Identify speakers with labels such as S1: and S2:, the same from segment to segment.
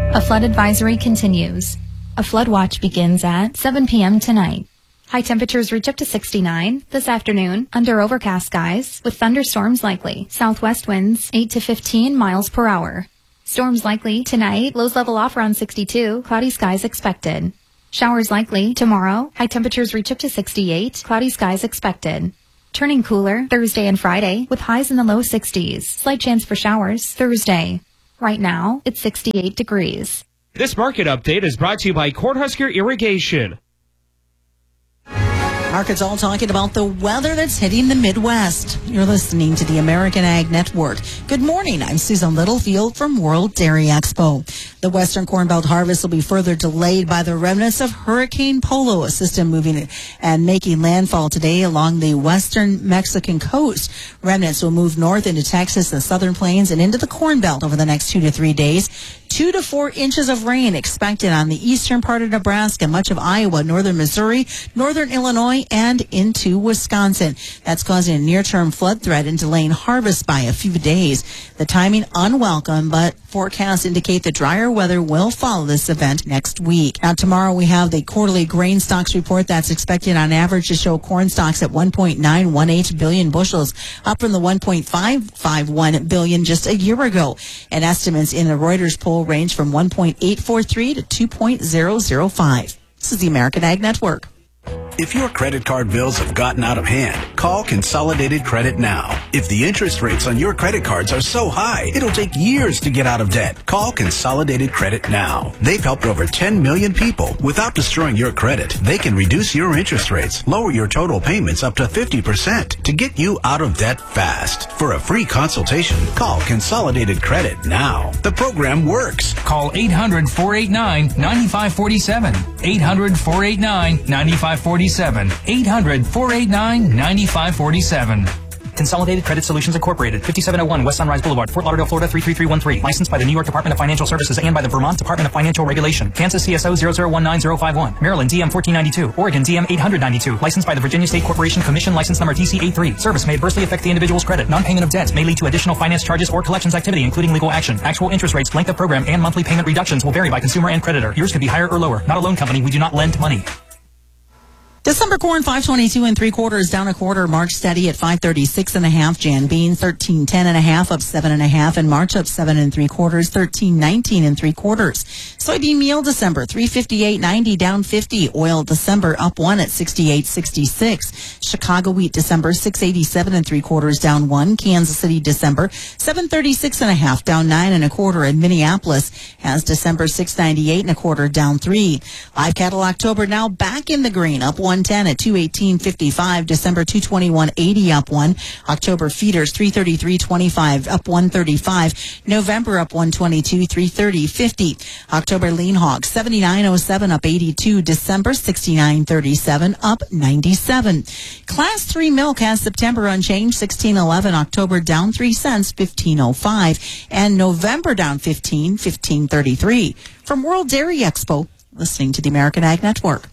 S1: A flood advisory continues. A flood watch begins at 7 p.m. tonight. High temperatures reach up to 69 this afternoon under overcast skies with thunderstorms likely. Southwest winds 8 to 15 miles per hour. Storms likely tonight. Lows level off around 62. Cloudy skies expected. Showers likely tomorrow. High temperatures reach up to 68. Cloudy skies expected. Turning cooler Thursday and Friday with highs in the low 60s. Slight chance for showers Thursday. Right now, it's 68 degrees.
S2: This market update is brought to you by Cornhusker Irrigation.
S3: Markets all talking about the weather that's hitting the Midwest. You're listening to the American Ag Network. Good morning. I'm Susan Littlefield from World Dairy Expo. The Western Corn Belt harvest will be further delayed by the remnants of Hurricane Polo, a system moving and making landfall today along the western Mexican coast. Remnants will move north into Texas, the southern plains, and into the Corn Belt over the next 2 to 3 days. 2 to 4 inches of rain expected on the eastern part of Nebraska, much of Iowa, northern Missouri, northern Illinois, and into Wisconsin. That's causing a near-term flood threat and delaying harvest by a few days. The timing unwelcome, but forecasts indicate the drier weather will follow this event next week. Now, tomorrow we have the quarterly grain stocks report that's expected on average to show corn stocks at 1.918 billion bushels, up from the 1.551 billion just a year ago. And estimates in the Reuters poll range from 1.843 to 2.005. This is the American Ag Network.
S4: If your credit card bills have gotten out of hand, call Consolidated Credit now. If the interest rates on your credit cards are so high, it'll take years to get out of debt. Call Consolidated Credit now. They've helped over 10 million people without destroying your credit. They can reduce your interest rates, lower your total payments up to 50% to get you out of debt fast. For a free consultation, call Consolidated Credit now. The program works.
S5: Call 800-489-9547. 800-489-9547. 800-489-9547. Consolidated Credit Solutions Incorporated, 5701 West Sunrise Boulevard, Fort Lauderdale, Florida 33313. Licensed by the New York Department of Financial Services and by the Vermont Department of Financial Regulation. Kansas CSO 0019051. Maryland DM 1492. Oregon DM 892. Licensed by the Virginia State Corporation Commission, license number DC83. Service may adversely affect the individual's credit. Non-payment of debts may lead to additional finance charges or collections activity, including legal action. Actual interest rates, length of program, and monthly payment reductions will vary by consumer and creditor. Yours could be higher or lower. Not a loan company. We do not lend money.
S3: December corn 522 3/4 down a quarter. March steady at 536.5. Jan bean 1310.5 up 7.5, and March up 7 3/4 1319 3/4. Soybean meal December 358.90 down 50. Oil December up 1 at 68.66. Chicago wheat December 687 3/4 down 1. Kansas City December 736.5 down 9 1/4, and Minneapolis has December 698 1/4 down 3. Live cattle October now back in the green, up 110 at 218.55. December 221.80 up 1. October feeders 333.25 up 135. November up 122 330.50. October lean hogs 79.07 up 82. December 69.37 up 97. Class 3 milk has September unchanged 16.11. October down 3 cents 15.05, and November down 15.33. From World Dairy Expo, listening to the American Ag Network.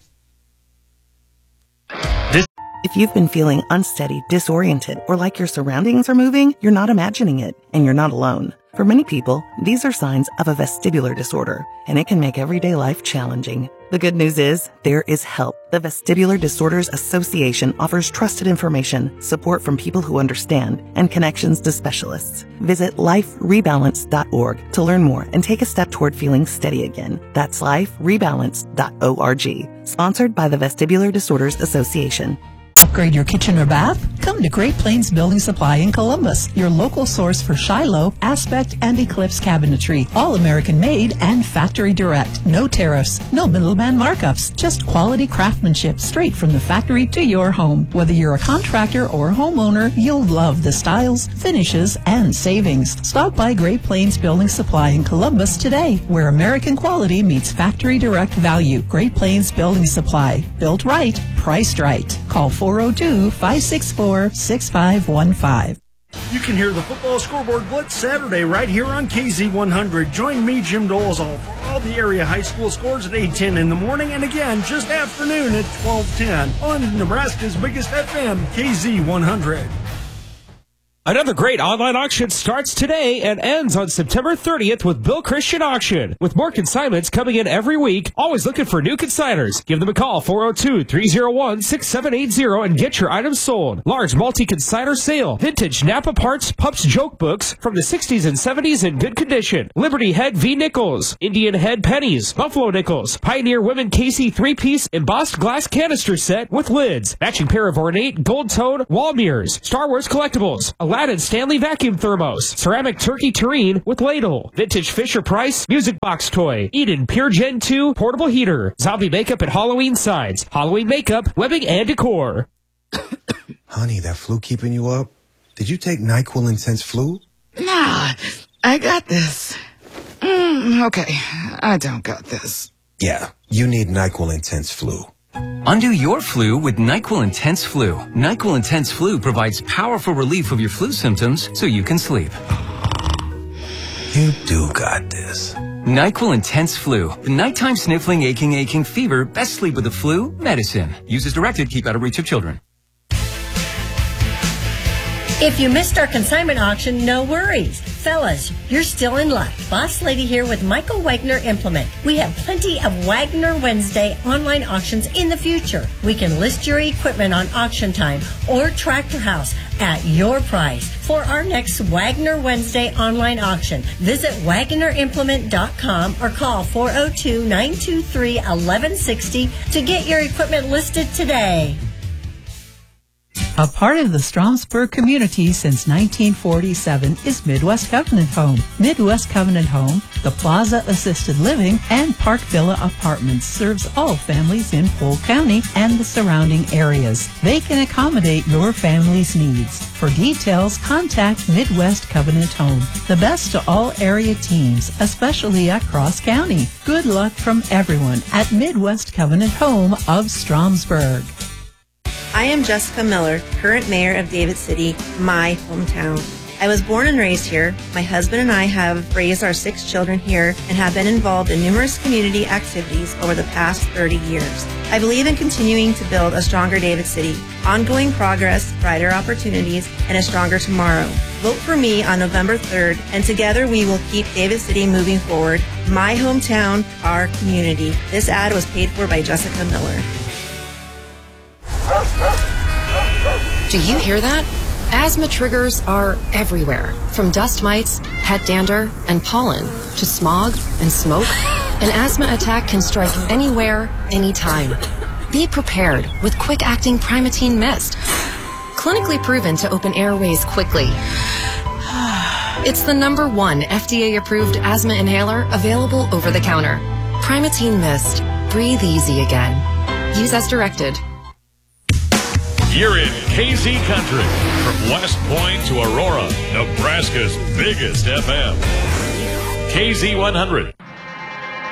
S6: If you've been feeling unsteady, disoriented, or like your surroundings are moving, you're not imagining it, and you're not alone. For many people, these are signs of a vestibular disorder, and it can make everyday life challenging. The good news is, there is help. The Vestibular Disorders Association offers trusted information, support from people who understand, and connections to specialists. Visit liferebalance.org to learn more and take a step toward feeling steady again. That's liferebalance.org. Sponsored by the Vestibular Disorders Association.
S7: Upgrade your kitchen or bath? Come to Great Plains Building Supply in Columbus, your local source for Shiloh, Aspect, and Eclipse cabinetry. All American made and factory direct. No tariffs, no middleman markups, just quality craftsmanship straight from the factory to your home. Whether you're a contractor or homeowner, you'll love the styles, finishes, and savings. Stop by Great Plains Building Supply in Columbus today, where American quality meets factory direct value. Great Plains Building Supply. Built right, priced right. Call 402-564-6515.
S8: You can hear the Football Scoreboard Blitz Saturday right here on KZ100. Join me, Jim Dolezal, for all the area high school scores at 8:10 in the morning and again just afternoon at 12:10 on Nebraska's biggest FM, KZ100.
S2: Another great online auction starts today and ends on September 30th with Bill Christian Auction. With more consignments coming in every week, always looking for new consigners. Give them a call, 402-301-6780, and get your items sold. Large multi-consigner sale. Vintage Napa Parts Pups Joke Books from the 60s and 70s in good condition. Liberty Head V Nickels. Indian Head Pennies. Buffalo Nickels. Pioneer Women Casey 3-piece embossed glass canister set with lids. Matching pair of ornate gold-tone wall mirrors. Star Wars collectibles. Aladdin Stanley vacuum thermos, ceramic turkey tureen with ladle, vintage Fisher-Price music box toy, Eden Pure Gen 2 portable heater, zombie makeup and Halloween signs, Halloween makeup, webbing, and decor.
S9: Honey, that flu keeping you up? Did you take NyQuil Intense Flu?
S10: Nah, I got this. Okay, I don't got this.
S9: Yeah, you need NyQuil Intense Flu.
S11: Undo your flu with NyQuil Intense Flu. NyQuil Intense Flu provides powerful relief of your flu symptoms so you can sleep.
S9: You do got this.
S11: NyQuil Intense Flu. The nighttime sniffling, aching fever. Best sleep with the flu medicine. Use as directed. Keep out of reach of children.
S12: If you missed our consignment auction, no worries. Fellas, you're still in luck. Boss Lady here with Michael Wagner Implement. We have plenty of Wagner Wednesday online auctions in the future. We can list your equipment on Auction Time or Tractor House at your price. For our next Wagner Wednesday online auction, visit WagnerImplement.com or call 402-923-1160 to get your equipment listed today.
S7: A part of the Stromsburg community since 1947 is Midwest Covenant Home. Midwest Covenant Home, the Plaza Assisted Living, and Park Villa Apartments serves all families in Polk County and the surrounding areas. They can accommodate your family's needs. For details, contact Midwest Covenant Home. The best to all area teams, especially across county. Good luck from everyone at Midwest Covenant Home of Stromsburg.
S13: I am Jessica Miller, current mayor of David City, my hometown. I was born and raised here. My husband and I have raised our 6 children here and have been involved in numerous community activities over the past 30 years. I believe in continuing to build a stronger David City, ongoing progress, brighter opportunities, and a stronger tomorrow. Vote for me on November 3rd, and together we will keep David City moving forward. My hometown, our community. This ad was paid for by Jessica Miller.
S14: Do you hear that? Asthma triggers are everywhere, from dust mites, pet dander, and pollen, to smog and smoke. An asthma attack can strike anywhere, anytime. Be prepared with quick-acting Primatene Mist. Clinically proven to open airways quickly. It's the #1 FDA-approved asthma inhaler available over the counter. Primatene Mist. Breathe easy again. Use as directed.
S15: You're in KZ Country. From West Point to Aurora, Nebraska's biggest FM. KZ 100.